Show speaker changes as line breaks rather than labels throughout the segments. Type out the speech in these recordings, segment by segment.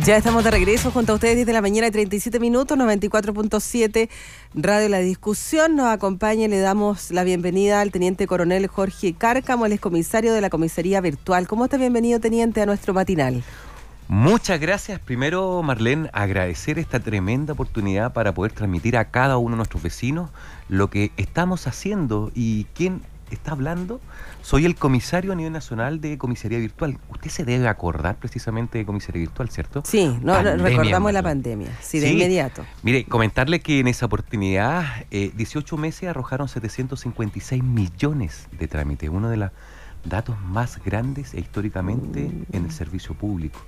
Ya estamos de regreso junto a ustedes desde la mañana, 37 minutos, 94.7 Radio La Discusión. Nos acompaña y le damos la bienvenida al teniente coronel Jorge Cárcamo, el excomisario de la comisaría virtual. ¿Cómo está? Bienvenido, teniente, a nuestro matinal.
Muchas gracias. Primero, Marlene, agradecer esta tremenda oportunidad para poder transmitir a cada uno de nuestros vecinos lo que estamos haciendo. ¿Y quién está hablando? Soy el comisario a nivel nacional de comisaría virtual. Usted se debe acordar precisamente de comisaría virtual, ¿cierto?
Sí, recordamos la pandemia, sí, de inmediato.
Mire, comentarle que en esa oportunidad 18 meses arrojaron 756 millones de trámites, uno de los datos más grandes históricamente en el servicio público.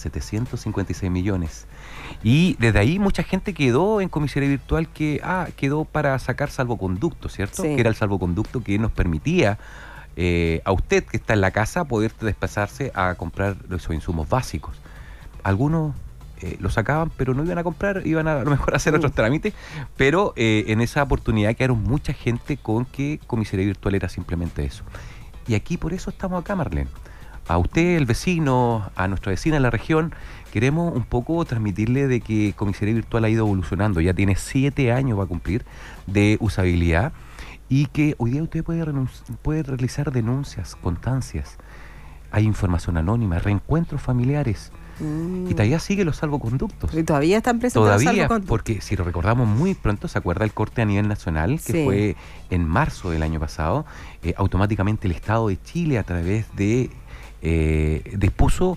756 millones. Y desde ahí mucha gente quedó en comisaría virtual que quedó para sacar salvoconducto, ¿cierto? Sí. Que era el salvoconducto que nos permitía a usted que está en la casa poder desplazarse a comprar esos insumos básicos. Algunos lo sacaban, pero no iban a comprar, iban a lo mejor a hacer otros trámites, pero en esa oportunidad quedaron mucha gente con que comisaría virtual era simplemente eso. Y aquí por eso estamos acá, Marlene. A usted, el vecino, a nuestra vecina en la región, queremos un poco transmitirle de que comisaría virtual ha ido evolucionando. Ya tiene 7 años, va a cumplir, de usabilidad, y que hoy día usted puede realizar denuncias, constancias. Hay información anónima, reencuentros familiares. Y todavía sigue los salvoconductos.
¿Y todavía están presentes los salvoconductos?
Porque si lo recordamos muy pronto, ¿se acuerda el corte a nivel nacional? Que fue en marzo del año pasado. Automáticamente el Estado de Chile, a través de dispuso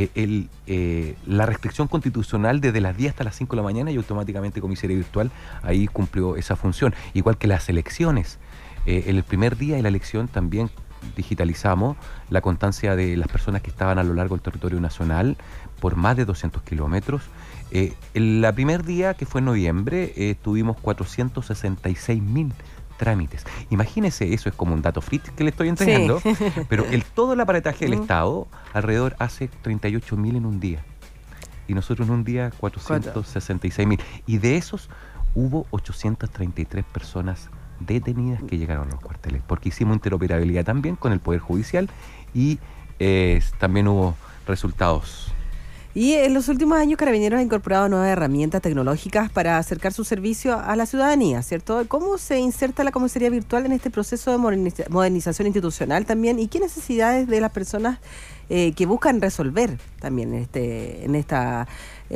la restricción constitucional desde las 10 hasta las 5 de la mañana, y automáticamente comisaría virtual ahí cumplió esa función. Igual que las elecciones. En el primer día de la elección también digitalizamos la constancia de las personas que estaban a lo largo del territorio nacional por más de 200 kilómetros. El primer día, que fue en noviembre, tuvimos 466.000 trámites. Imagínese, eso es como un dato free que le estoy entregando, sí. Pero todo el aparataje del Estado alrededor hace 38.000 en un día. Y nosotros en un día 466.000. Y de esos hubo 833 personas detenidas que llegaron a los cuarteles, porque hicimos interoperabilidad también con el Poder Judicial y también hubo resultados.
Y en los últimos años Carabineros ha incorporado nuevas herramientas tecnológicas para acercar su servicio a la ciudadanía, ¿cierto? ¿Cómo se inserta la comisaría virtual en este proceso de modernización institucional también? ¿Y qué necesidades de las personas que buscan resolver también en esta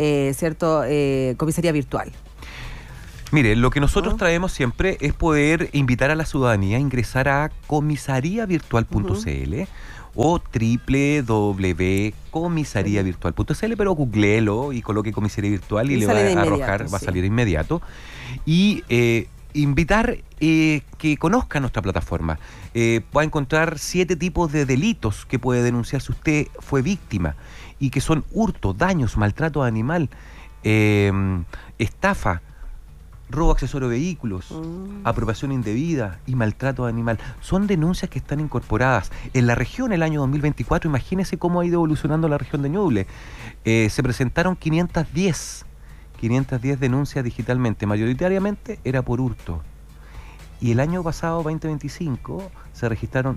comisaría virtual?
Mire, lo que nosotros traemos siempre es poder invitar a la ciudadanía a ingresar a comisariavirtual.cl o www.comisariavirtual.cl, pero googleelo y coloque comisaría virtual y le va a arrojar, va a salir inmediato. Y invitar que conozcan nuestra plataforma. Va a encontrar 7 tipos de delitos que puede denunciar si usted fue víctima, y que son hurto, daños, maltrato animal, estafa, robo accesorio de vehículos, apropiación indebida y maltrato animal. Son denuncias que están incorporadas. En la región, el año 2024, imagínense cómo ha ido evolucionando la región de Ñuble. Se presentaron 510 denuncias digitalmente. Mayoritariamente era por hurto. Y el año pasado, 2025, se registraron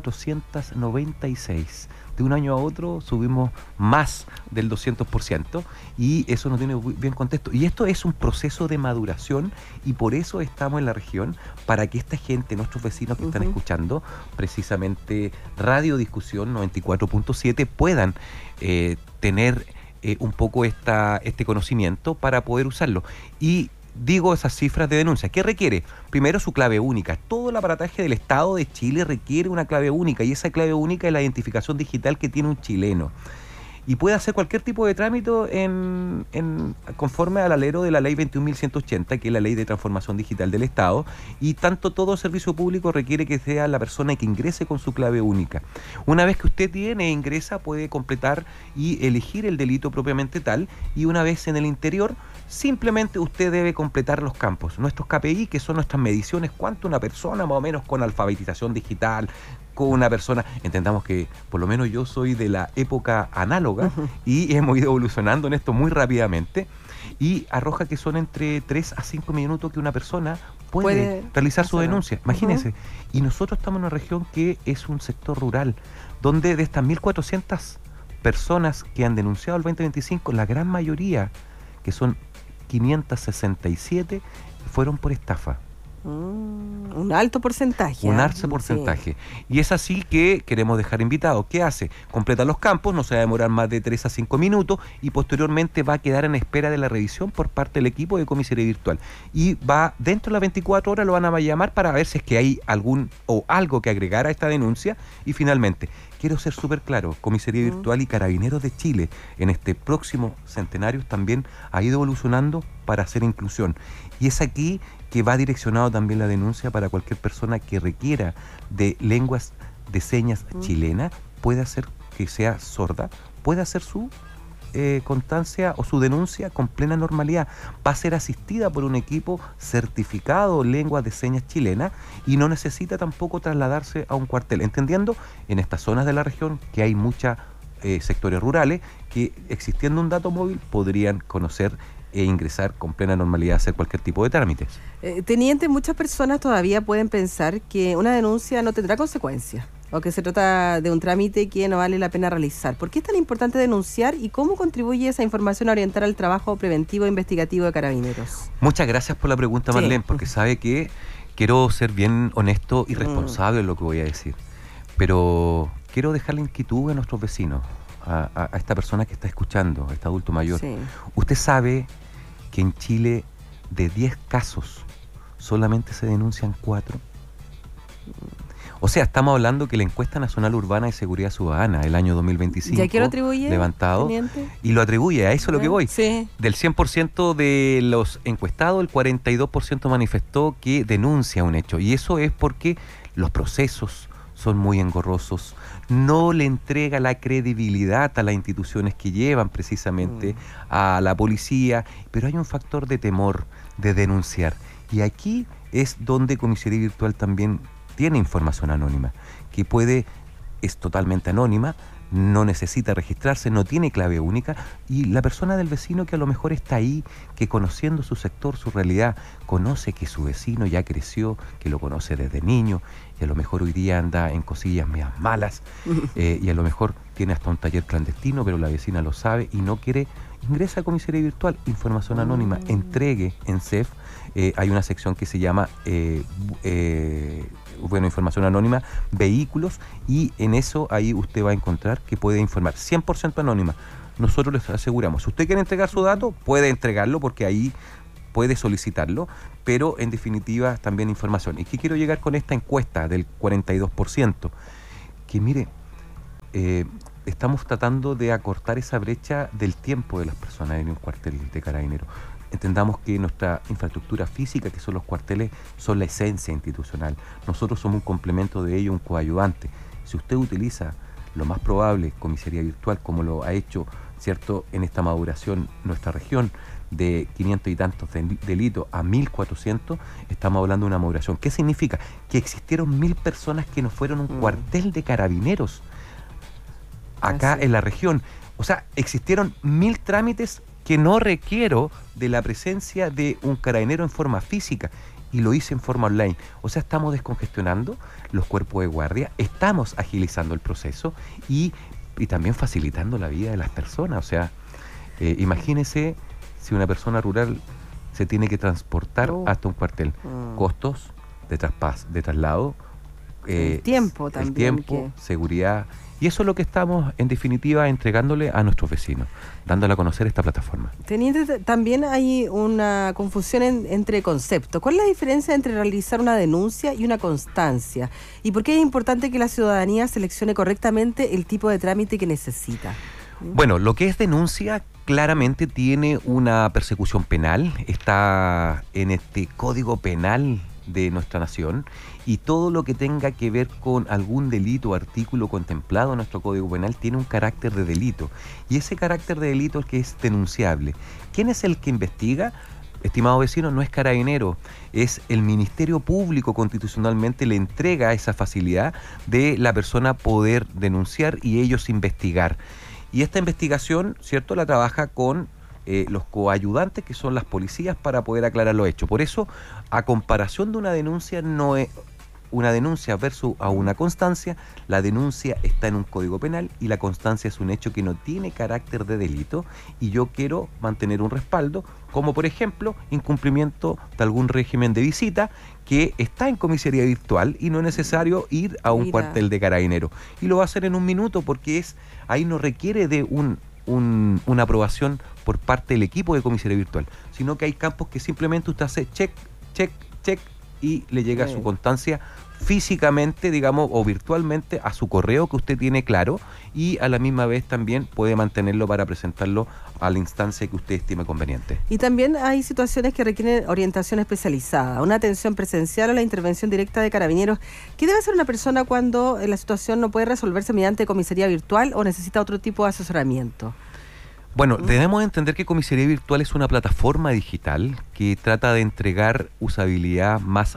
1.496. De un año a otro subimos más del 200%, y eso nos tiene bien contexto. Y esto es un proceso de maduración, y por eso estamos en la región, para que esta gente, nuestros vecinos que están escuchando precisamente Radio Discusión 94.7, puedan tener un poco este conocimiento para poder usarlo. Y digo esas cifras de denuncia. ¿Qué requiere? Primero, su clave única. Todo el aparataje del Estado de Chile requiere una clave única, y esa clave única es la identificación digital que tiene un chileno. Y puede hacer cualquier tipo de trámite conforme al alero de la ley 21.180, que es la ley de transformación digital del Estado, y todo servicio público requiere que sea la persona que ingrese con su clave única. Una vez que usted ingresa, puede completar y elegir el delito propiamente tal, y una vez en el interior, simplemente usted debe completar los campos, nuestros KPI, que son nuestras mediciones, cuánto una persona más o menos con alfabetización digital, con una persona, entendamos que por lo menos yo soy de la época análoga, y hemos ido evolucionando en esto muy rápidamente, y arroja que son entre 3 a 5 minutos que una persona puede realizar su denuncia. Imagínense. Y nosotros estamos en una región que es un sector rural, donde de estas 1.400 personas que han denunciado el 2025, la gran mayoría, que son 567, fueron por estafa.
Un alto porcentaje.
Un alto porcentaje. Sí. Y es así que queremos dejar invitados. ¿Qué hace? Completa los campos, no se va a demorar más de 3 a 5 minutos y posteriormente va a quedar en espera de la revisión por parte del equipo de comisaría virtual. Y va, dentro de las 24 horas lo van a llamar para ver si es que hay algún o algo que agregar a esta denuncia. Y finalmente, quiero ser súper claro, Comisaría Virtual y Carabineros de Chile en este próximo centenario también ha ido evolucionando para hacer inclusión. Y es aquí que va direccionado también la denuncia para cualquier persona que requiera de lenguas de señas chilena, puede hacer que sea sorda, puede hacer su constancia o su denuncia con plena normalidad. Va a ser asistida por un equipo certificado en lenguas de señas chilena y no necesita tampoco trasladarse a un cuartel, entendiendo en estas zonas de la región que hay muchos sectores rurales que existiendo un dato móvil podrían conocer e ingresar con plena normalidad a hacer cualquier tipo de trámites.
Teniente, muchas personas todavía pueden pensar que una denuncia no tendrá consecuencias o que se trata de un trámite que no vale la pena realizar. ¿Por qué es tan importante denunciar y cómo contribuye esa información a orientar al trabajo preventivo e investigativo de Carabineros?
Muchas gracias por la pregunta, Marlene, porque sabe que quiero ser bien honesto y responsable en lo que voy a decir, pero quiero dejar la inquietud a nuestros vecinos, a esta persona que está escuchando, a este adulto mayor. Sí. Usted sabe que en Chile de 10 casos solamente se denuncian 4. O sea, estamos hablando que la encuesta nacional urbana de seguridad ciudadana el año 2025
¿ya qué lo atribuye,
levantado
teniente?
Y lo atribuye, a eso es lo que voy.
Sí.
Del 100% de los encuestados, el 42% manifestó que denuncia un hecho, y eso es porque los procesos son muy engorrosos, no le entrega la credibilidad a las instituciones que llevan precisamente a la policía, pero hay un factor de temor de denunciar. Y aquí es donde Comisaría Virtual también tiene información anónima, que es totalmente anónima, no necesita registrarse, no tiene clave única, y la persona del vecino que a lo mejor está ahí, que conociendo su sector, su realidad, conoce que su vecino ya creció, que lo conoce desde niño, y a lo mejor hoy día anda en cosillas medias malas, y a lo mejor tiene hasta un taller clandestino, pero la vecina lo sabe y no quiere, ingresa a Comisaría Virtual, información anónima, entregue en CEF, hay una sección que se llama información anónima, vehículos, y en eso ahí usted va a encontrar que puede informar 100% anónima. Nosotros les aseguramos, si usted quiere entregar su dato, puede entregarlo porque ahí puede solicitarlo, pero en definitiva también información. ¿Y qué quiero llegar con esta encuesta del 42%? Que mire, estamos tratando de acortar esa brecha del tiempo de las personas en un cuartel de Carabineros. Entendamos que nuestra infraestructura física, que son los cuarteles, son la esencia institucional. Nosotros somos un complemento de ello, un coayudante. Si usted utiliza, lo más probable, Comisaría Virtual, como lo ha hecho, ¿cierto?, en esta maduración nuestra región, de 500 y tantos delitos a 1.400, estamos hablando de una maduración. ¿Qué significa? Que existieron 1.000 personas que no fueron a un cuartel de Carabineros acá en la región. O sea, existieron 1.000 trámites que no requiero de la presencia de un carabinero en forma física, y lo hice en forma online. O sea, estamos descongestionando los cuerpos de guardia, estamos agilizando el proceso y también facilitando la vida de las personas. O sea, imagínese si una persona rural se tiene que transportar hasta un cuartel. Costos de traslado,
el tiempo también.
Seguridad. Y eso es lo que estamos, en definitiva, entregándole a nuestros vecinos, dándole a conocer esta plataforma.
Teniente, también hay una confusión entre conceptos. ¿Cuál es la diferencia entre realizar una denuncia y una constancia? ¿Y por qué es importante que la ciudadanía seleccione correctamente el tipo de trámite que necesita?
Bueno, lo que es denuncia claramente tiene una persecución penal, está en este Código Penal de nuestra nación, y todo lo que tenga que ver con algún delito o artículo contemplado en nuestro Código Penal tiene un carácter de delito, y ese carácter de delito es que es denunciable. ¿Quién es el que investiga? Estimado vecino, no es Carabinero, es el Ministerio Público. Constitucionalmente le entrega esa facilidad de la persona poder denunciar y ellos investigar. Y esta investigación, ¿cierto?, la trabaja con los coayudantes, que son las policías, para poder aclarar los hechos. Por eso, a comparación de una denuncia, no es una denuncia versus a una constancia, la denuncia está en un código penal y la constancia es un hecho que no tiene carácter de delito y yo quiero mantener un respaldo, como por ejemplo incumplimiento de algún régimen de visita que está en comisaría virtual y no es necesario ir a un cuartel de Carabineros. Y lo va a hacer en un minuto porque ahí no requiere de una aprobación por parte del equipo de comisaría virtual, sino que hay campos que simplemente usted hace check, check, check y le llega su constancia físicamente, digamos, o virtualmente a su correo que usted tiene claro y a la misma vez también puede mantenerlo para presentarlo a la instancia que usted estime conveniente.
Y también hay situaciones que requieren orientación especializada, una atención presencial o la intervención directa de Carabineros. ¿Qué debe hacer una persona cuando la situación no puede resolverse mediante comisaría virtual o necesita otro tipo de asesoramiento?
Bueno, debemos entender que Comisaría Virtual es una plataforma digital que trata de entregar usabilidad más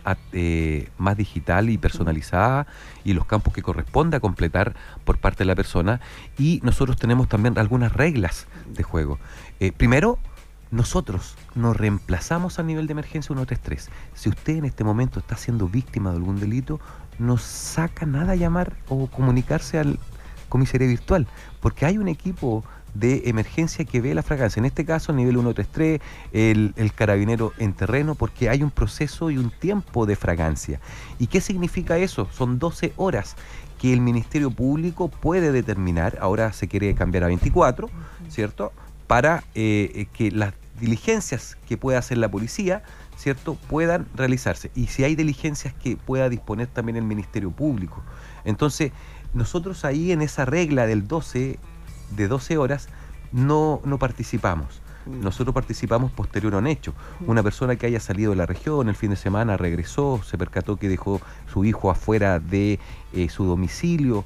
digital y personalizada y los campos que corresponde a completar por parte de la persona. Y nosotros tenemos también algunas reglas de juego. Primero, nosotros nos reemplazamos a nivel de emergencia 133. Si usted en este momento está siendo víctima de algún delito, no saca nada llamar o comunicarse al Comisaría Virtual, porque hay un equipo de emergencia que ve la fragancia, en este caso nivel 133, el carabinero en terreno, porque hay un proceso y un tiempo de fragancia. ¿Y qué significa eso? Son 12 horas que el Ministerio Público puede determinar, ahora se quiere cambiar a 24, ¿cierto? Para que las diligencias que pueda hacer la policía, ¿cierto?, puedan realizarse. Y si hay diligencias que pueda disponer también el Ministerio Público. Entonces, nosotros ahí en esa regla de 12 horas no participamos. Nosotros participamos posterior a un hecho. Una persona que haya salido de la región el fin de semana, regresó, se percató que dejó su hijo afuera de su domicilio,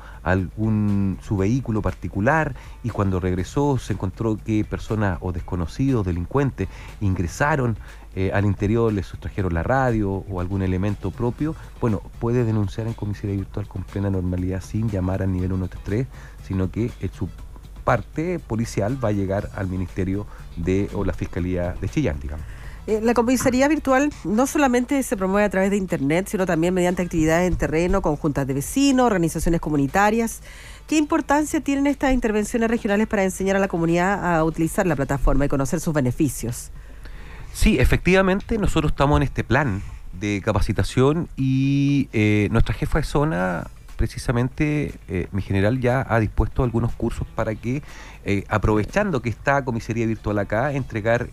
su vehículo particular, y cuando regresó se encontró que personas o desconocidos, delincuentes, ingresaron al interior, le sustrajeron la radio o algún elemento propio. Bueno, puede denunciar en comisaría virtual con plena normalidad sin llamar al nivel 133, sino que su parte policial va a llegar al Ministerio o la Fiscalía de Chillán, digamos.
La comisaría virtual no solamente se promueve a través de Internet, sino también mediante actividades en terreno, con juntas de vecinos, organizaciones comunitarias. ¿Qué importancia tienen estas intervenciones regionales para enseñar a la comunidad a utilizar la plataforma y conocer sus beneficios?
Sí, efectivamente, nosotros estamos en este plan de capacitación y nuestra jefa de zona, precisamente, mi general ya ha dispuesto algunos cursos para que, aprovechando que está comisaría virtual acá, entregar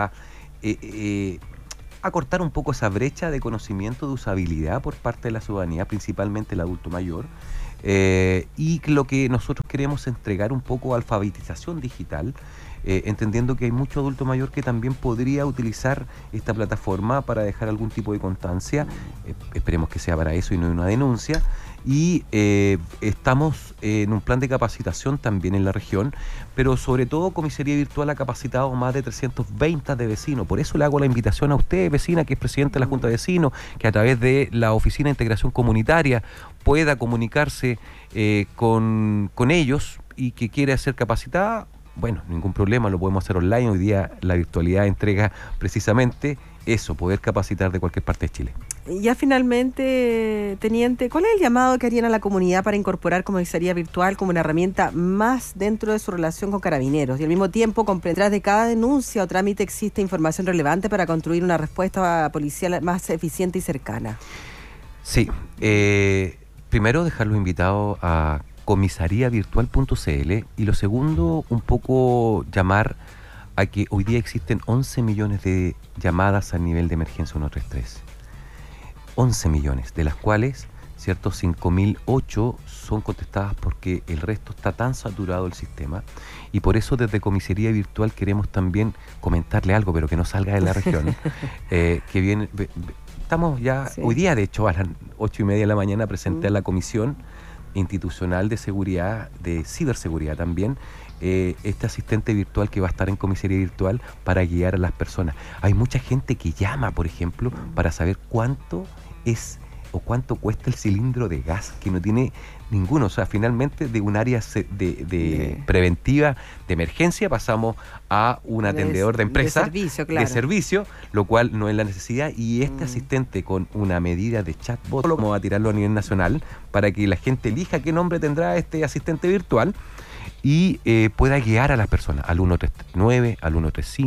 acortar un poco esa brecha de conocimiento, de usabilidad por parte de la ciudadanía, principalmente el adulto mayor, y lo que nosotros queremos entregar un poco alfabetización digital, entendiendo que hay mucho adulto mayor que también podría utilizar esta plataforma para dejar algún tipo de constancia, esperemos que sea para eso y no una denuncia, y estamos en un plan de capacitación también en la región, pero sobre todo Comisaría Virtual ha capacitado más de 320 de vecinos. Por eso le hago la invitación a usted, vecina, que es presidente de la Junta de Vecinos, que a través de la Oficina de Integración Comunitaria pueda comunicarse con ellos y que quiere ser capacitada. Bueno, ningún problema, lo podemos hacer online. Hoy día la virtualidad entrega precisamente eso, poder capacitar de cualquier parte de Chile.
Ya finalmente, teniente, ¿cuál es el llamado que harían a la comunidad para incorporar comisaría virtual como una herramienta más dentro de su relación con Carabineros? Y al mismo tiempo, detrás de cada denuncia o trámite existe información relevante para construir una respuesta policial más eficiente y cercana.
Sí, primero dejarlos invitados a comisariavirtual.cl y lo segundo, un poco llamar a que hoy día existen 11 millones de llamadas a nivel de emergencia 133. 11 millones, de las cuales, ¿cierto?, 5.008 son contestadas porque el resto está tan saturado el sistema, y por eso desde Comisaría Virtual queremos también comentarle algo, pero que no salga de la región, que viene, estamos ya, sí. Hoy día de hecho a las 8:30 de la mañana presenté a la Comisión Institucional de Seguridad, de Ciberseguridad también, este asistente virtual que va a estar en comisaría virtual para guiar a las personas. Hay mucha gente que llama, por ejemplo, para saber cuánto es o cuánto cuesta el cilindro de gas, que no tiene ninguno. O sea, finalmente de un área de preventiva de emergencia pasamos a un atendedor de empresa,
de
servicio, lo cual no es la necesidad. Y este asistente con una medida de chatbot, vamos a tirarlo a nivel nacional para que la gente elija qué nombre tendrá este asistente virtual y pueda guiar a las personas al 139, al 135.